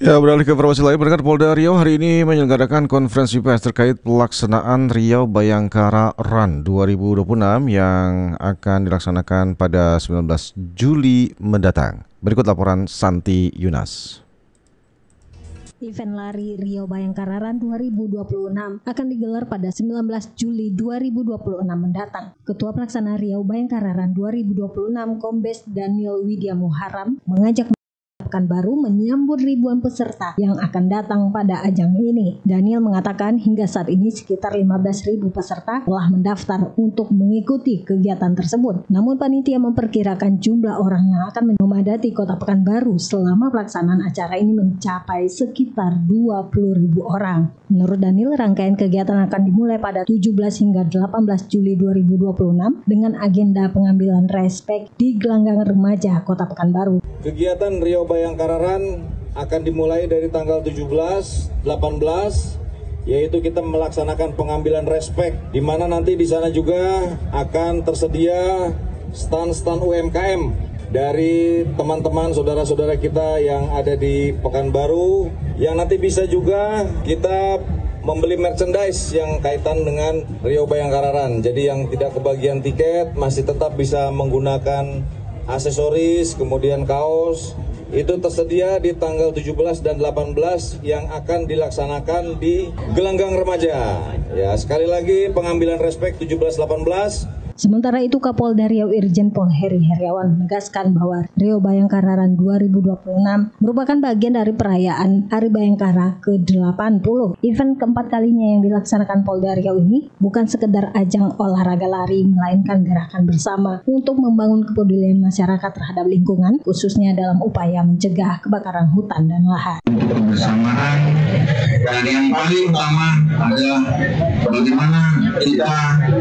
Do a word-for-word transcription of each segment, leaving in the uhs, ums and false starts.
Ya, beralih ke informasi lain, pendengar, Polda Riau hari ini menyelenggarakan konferensi pers terkait pelaksanaan Riau Bayangkara Run dua ribu dua puluh enam yang akan dilaksanakan pada sembilan belas Juli mendatang. Berikut laporan Santi Yunas. Event lari Riau Bayangkara Run dua ribu dua puluh enam akan digelar pada sembilan belas Juli dua ribu dua puluh enam mendatang. Ketua Pelaksana Riau Bayangkara Run dua ribu dua puluh enam Kombes Daniel Widya Muharram mengajak Pekanbaru menyambut ribuan peserta yang akan datang pada ajang ini. Daniel mengatakan hingga saat ini sekitar lima belas ribu peserta telah mendaftar untuk mengikuti kegiatan tersebut. Namun panitia memperkirakan jumlah orang yang akan memadati Kota Pekanbaru selama pelaksanaan acara ini mencapai sekitar dua puluh ribu orang. Menurut Daniel, rangkaian kegiatan akan dimulai pada tujuh belas hingga delapan belas Juli dua ribu dua puluh enam dengan agenda pengambilan respek di gelanggang remaja Kota Pekanbaru. Kegiatan Riau Bayangkara Run akan dimulai dari tanggal tujuh belas, delapan belas, yaitu kita melaksanakan pengambilan respek, di mana nanti di sana juga akan tersedia stand-stand U M K M dari teman-teman saudara-saudara kita yang ada di Pekanbaru, yang nanti bisa juga kita membeli merchandise yang kaitan dengan Riau Bayangkara Run. Jadi yang tidak kebagian tiket masih tetap bisa menggunakan aksesoris, kemudian kaos. Itu tersedia di tanggal tujuh belas dan delapan belas yang akan dilaksanakan di gelanggang remaja. Ya, sekali lagi pengambilan respek tujuh belas delapan belas. Sementara itu, Kapolda Riau Irjen Pol Heri Heriawan menegaskan bahwa Riau Bayangkara Run dua ribu dua puluh enam merupakan bagian dari perayaan Hari Bayangkara ke delapan puluh. Event keempat kalinya yang dilaksanakan Polda Riau ini bukan sekedar ajang olahraga lari, melainkan gerakan bersama untuk membangun kepedulian masyarakat terhadap lingkungan, khususnya dalam upaya mencegah kebakaran hutan dan lahan. Kebersamaan, dan yang paling utama adalah bagaimana kita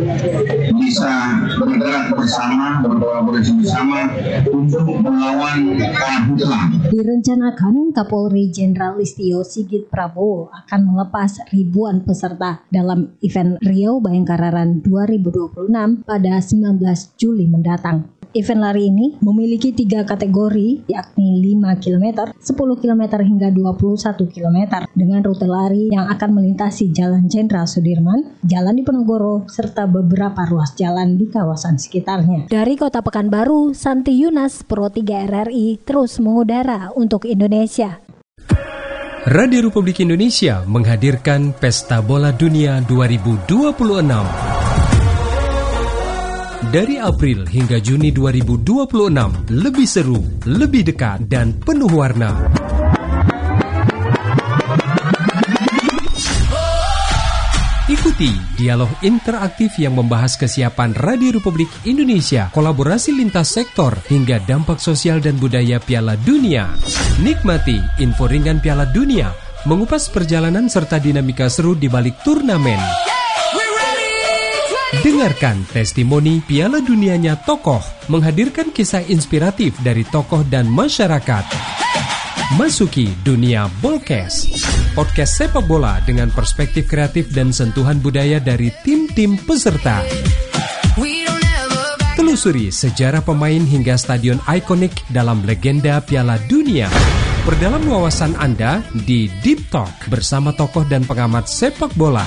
bisa bergerak bersama, berkolaborasi bersama untuk melawan karhutlah. Direncanakan Kapolri Jenderal Listio Sigit Prabowo akan melepas ribuan peserta dalam event Riau Bayangkara Run dua ribu dua puluh enam pada sembilan belas Juli mendatang. Event lari ini memiliki tiga kategori, yakni lima kilometer, sepuluh kilometer hingga dua puluh satu kilometer dengan rute lari yang akan melintasi Jalan Jenderal Sudirman, Jalan Diponegoro, serta beberapa ruas jalan di kawasan sekitarnya. Dari Kota Pekanbaru, Santi Yunas, Pro tiga R R I, terus mengudara untuk Indonesia. Radio Republik Indonesia menghadirkan Pesta Bola Dunia dua ribu dua puluh enam. Dari April hingga Juni dua ribu dua puluh enam, lebih seru, lebih dekat, dan penuh warna. Ikuti dialog interaktif yang membahas kesiapan Radio Republik Indonesia, kolaborasi lintas sektor, hingga dampak sosial dan budaya Piala Dunia. Nikmati info ringan Piala Dunia, mengupas perjalanan serta dinamika seru di balik turnamen. Dengarkan testimoni Piala Dunianya tokoh, menghadirkan kisah inspiratif dari tokoh dan masyarakat. Masuki dunia Bolkes, podcast sepak bola dengan perspektif kreatif dan sentuhan budaya dari tim-tim peserta. Telusuri sejarah pemain hingga stadion ikonik dalam legenda Piala Dunia. Perdalam wawasan Anda di Deep Talk bersama tokoh dan pengamat sepak bola.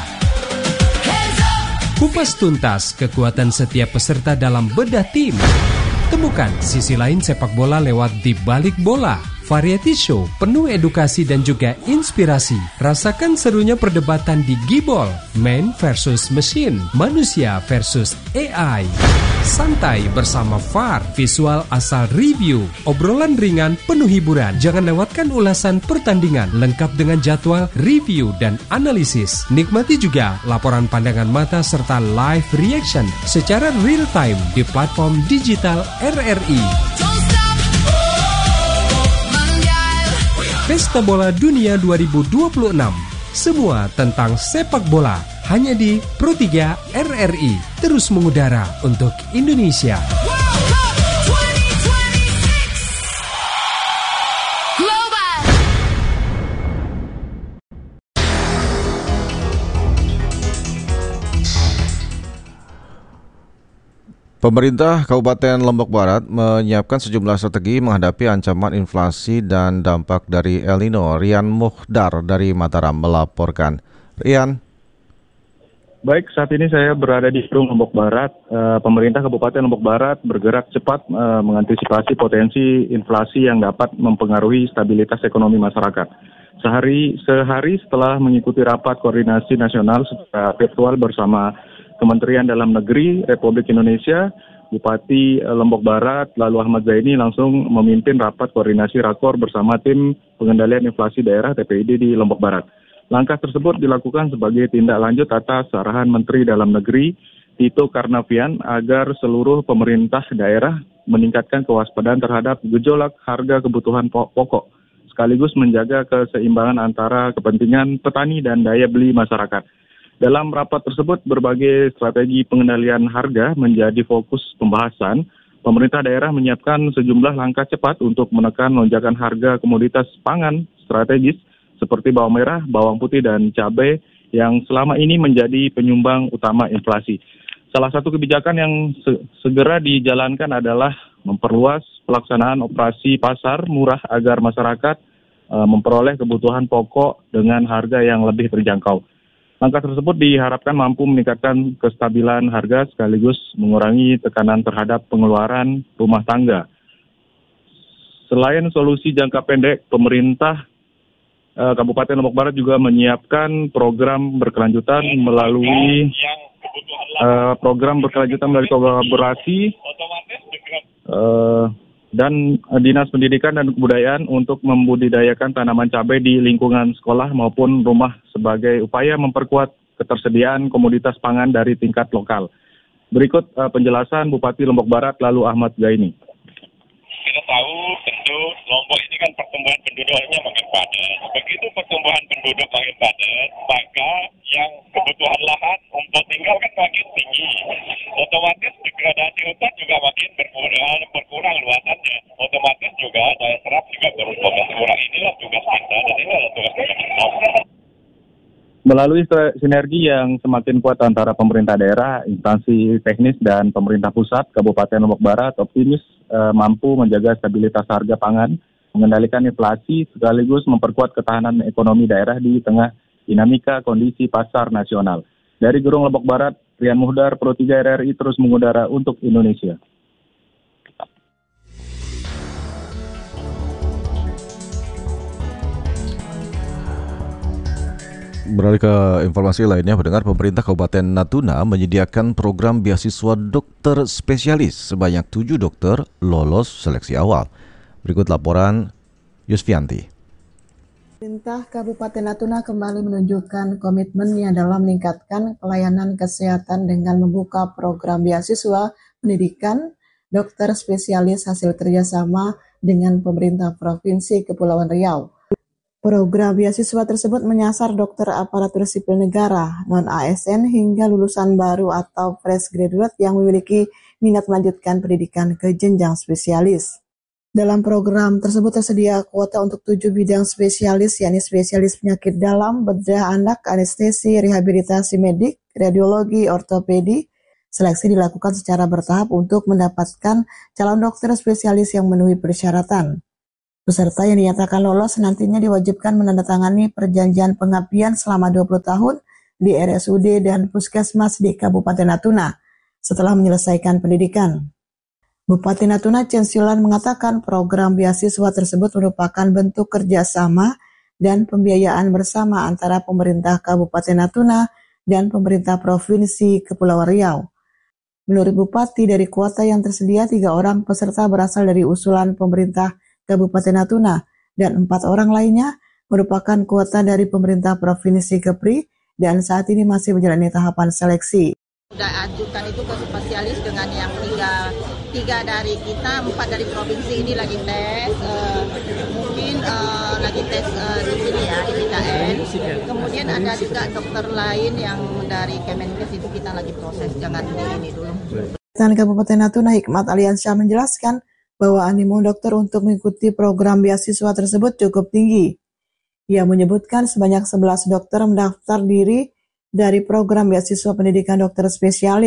Kupas tuntas kekuatan setiap peserta dalam bedah tim. Temukan sisi lain sepak bola lewat Di Balik Bola. Variety show penuh edukasi dan juga inspirasi. Rasakan serunya perdebatan di Gibol, Man versus Machine, manusia versus A I. Santai bersama V A R, visual asal review, obrolan ringan penuh hiburan. Jangan lewatkan ulasan pertandingan lengkap dengan jadwal, review, dan analisis. Nikmati juga laporan pandangan mata serta live reaction secara real time di platform digital R R I. Pesta Bola Dunia dua ribu dua puluh enam. Semua tentang sepak bola hanya di Pro tiga R R I. Terus mengudara untuk Indonesia. Pemerintah Kabupaten Lombok Barat menyiapkan sejumlah strategi menghadapi ancaman inflasi dan dampak dari El Nino. Rian Muhdar dari Mataram melaporkan. Rian. Baik, saat ini saya berada di Gedung Lombok Barat. E, pemerintah Kabupaten Lombok Barat bergerak cepat e, mengantisipasi potensi inflasi yang dapat mempengaruhi stabilitas ekonomi masyarakat. Sehari, sehari setelah mengikuti rapat koordinasi nasional secara virtual bersama Kementerian Dalam Negeri Republik Indonesia, Bupati Lombok Barat lalu Ahmad Zaini langsung memimpin rapat koordinasi rakor bersama tim pengendalian inflasi daerah T P I D di Lombok Barat. Langkah tersebut dilakukan sebagai tindak lanjut atas arahan Menteri Dalam Negeri Tito Karnavian agar seluruh pemerintah daerah meningkatkan kewaspadaan terhadap gejolak harga kebutuhan pokok, sekaligus menjaga keseimbangan antara kepentingan petani dan daya beli masyarakat. Dalam rapat tersebut, berbagai strategi pengendalian harga menjadi fokus pembahasan. Pemerintah daerah menyiapkan sejumlah langkah cepat untuk menekan lonjakan harga komoditas pangan strategis seperti bawang merah, bawang putih, dan cabai yang selama ini menjadi penyumbang utama inflasi. Salah satu kebijakan yang se- segera dijalankan adalah memperluas pelaksanaan operasi pasar murah agar masyarakat e, memperoleh kebutuhan pokok dengan harga yang lebih terjangkau. Langkah tersebut diharapkan mampu meningkatkan kestabilan harga sekaligus mengurangi tekanan terhadap pengeluaran rumah tangga. Selain solusi jangka pendek, pemerintah eh, Kabupaten Lombok Barat juga menyiapkan program berkelanjutan melalui eh, program berkelanjutan melalui kolaborasi eh, dan Dinas Pendidikan dan Kebudayaan untuk membudidayakan tanaman cabai di lingkungan sekolah maupun rumah sebagai upaya memperkuat ketersediaan komoditas pangan dari tingkat lokal. Berikut uh, penjelasan Bupati Lombok Barat lalu Ahmad Zaini. Kita tahu tentu Lombok ini kan pertumbuhan penduduknya makin padat. Begitu pertumbuhan penduduk makin padat, maka yang kebutuhan lahan untuk tinggal kan makin tinggi. Otomatis degradasi hutan juga makin berkurang, berkurang luasannya. Otomatis juga daya serap juga berkurang. Inilah tugas kita dan inilah tugas kita. Melalui sinergi yang semakin kuat antara pemerintah daerah, instansi teknis, dan pemerintah pusat, Kabupaten Lombok Barat optimis eh, mampu menjaga stabilitas harga pangan, mengendalikan inflasi, sekaligus memperkuat ketahanan ekonomi daerah di tengah dinamika kondisi pasar nasional. Dari Gedung Lombok Barat, Rian Muhdar, Pro tiga R R I terus mengudara untuk Indonesia. Beralih ke informasi lainnya, pendengar, pemerintah Kabupaten Natuna menyediakan program beasiswa dokter spesialis. Sebanyak tujuh dokter lolos seleksi awal. Berikut laporan Yusfianti. Pemerintah Kabupaten Natuna kembali menunjukkan komitmennya dalam meningkatkan pelayanan kesehatan dengan membuka program beasiswa pendidikan dokter spesialis hasil kerjasama dengan pemerintah Provinsi Kepulauan Riau. Program beasiswa tersebut menyasar dokter aparatur sipil negara, non-A S N hingga lulusan baru atau fresh graduate yang memiliki minat melanjutkan pendidikan ke jenjang spesialis. Dalam program tersebut tersedia kuota untuk tujuh bidang spesialis, yakni spesialis penyakit dalam, bedah anak, anestesi, rehabilitasi medik, radiologi, ortopedi. Seleksi dilakukan secara bertahap untuk mendapatkan calon dokter spesialis yang memenuhi persyaratan. Peserta yang dinyatakan lolos nantinya diwajibkan menandatangani perjanjian pengabdian selama dua puluh tahun di R S U D dan Puskesmas di Kabupaten Natuna setelah menyelesaikan pendidikan. Bupati Natuna Chen Siulan mengatakan program beasiswa tersebut merupakan bentuk kerjasama dan pembiayaan bersama antara pemerintah Kabupaten Natuna dan pemerintah Provinsi Kepulauan Riau. Menurut Bupati, dari kuota yang tersedia, tiga orang peserta berasal dari usulan pemerintah Kabupaten Natuna dan empat orang lainnya merupakan kuota dari pemerintah Provinsi Kepri dan saat ini masih menjalani tahapan seleksi. Sudah ajukan itu ke spesialis dengan yang tiga, tiga dari kita, empat dari provinsi ini lagi tes, uh, mungkin uh, lagi tes uh, di sini ya, di B K N. Kemudian ada juga dokter lain yang dari Kemenkes itu kita lagi proses, jangan di ini dulu. Dan Kabupaten Natuna Hikmat Aliansyah menjelaskan bahwa animo dokter untuk mengikuti program beasiswa tersebut cukup tinggi. Ia menyebutkan sebanyak sebelas dokter mendaftar diri dari program beasiswa pendidikan dokter spesialis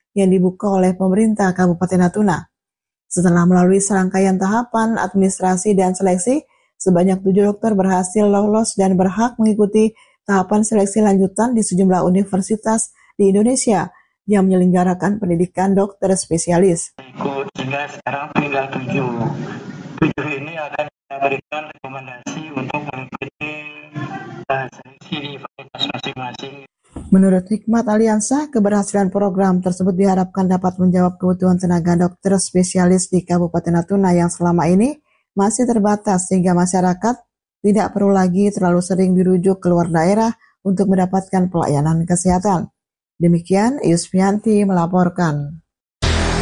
yang dibuka oleh pemerintah Kabupaten Natuna. Setelah melalui serangkaian tahapan administrasi dan seleksi, sebanyak tujuh dokter berhasil lolos dan berhak mengikuti tahapan seleksi lanjutan di sejumlah universitas di Indonesia yang menyelenggarakan pendidikan dokter spesialis. Ikut sehingga sekarang tinggal tujuh. Tujuh ini akan kita berikan rekomendasi untuk mengikuti uh, seleksi di fakultas masing-masing. Menurut Hikmat Aliansah, keberhasilan program tersebut diharapkan dapat menjawab kebutuhan tenaga dokter spesialis di Kabupaten Natuna yang selama ini masih terbatas sehingga masyarakat tidak perlu lagi terlalu sering dirujuk keluar daerah untuk mendapatkan pelayanan kesehatan. Demikian, Yusfianti melaporkan.